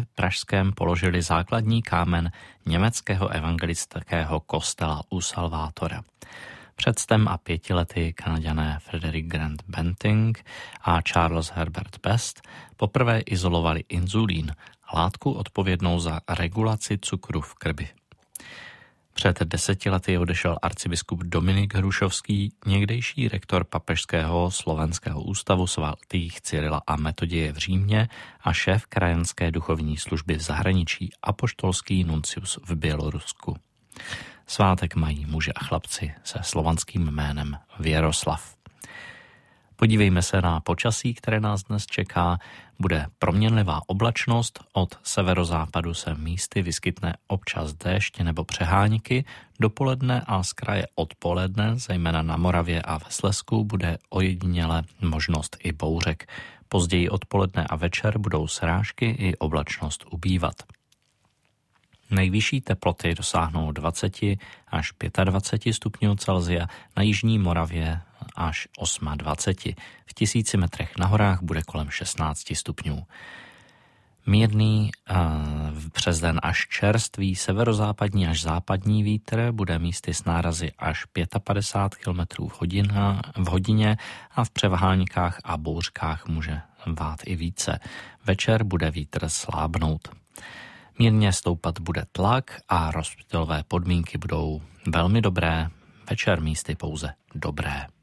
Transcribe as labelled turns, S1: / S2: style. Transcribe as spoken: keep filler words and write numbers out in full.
S1: Hradě pražském položili základní kámen německého evangelického kostela u Salvátora. Před stem a pěti lety Kanaďané Frederick Grant Benting a Charles Herbert Best poprvé izolovali inzulín, látku odpovědnou za regulaci cukru v krvi. Před deseti lety odešel arcibiskup Dominik Hrušovský, někdejší rektor Papežského slovenského ústavu svatých Cyrila a Metoděje v Římě a šéf krajanské duchovní služby v zahraničí, apoštolský nuncius v Bělorusku. Svátek mají muži a chlapci se slovanským jménem Věroslav. Podívejme se na počasí, které nás dnes čeká. Bude proměnlivá oblačnost, od severozápadu se místy vyskytne občas déšť nebo přehánky, dopoledne a z kraje odpoledne, zejména na Moravě a ve Slezsku, bude ojediněle možnost i bouřek. Později odpoledne a večer budou srážky i oblačnost ubývat. Nejvyšší teploty dosáhnou dvacet až dvacet pět stupňů Celsia, na jižní Moravě až dvacet osm. V tisíci metrech na horách bude kolem šestnáct stupňů. Mírný uh, přes den až čerstvý severozápadní až západní vítr bude místy s nárazy až padesát pět kilometrů v, v hodině a v převaháníkách a bouřkách může vát i více. Večer bude vítr slábnout. Mírně stoupat bude tlak a rozptylové podmínky budou velmi dobré, večer místy pouze dobré.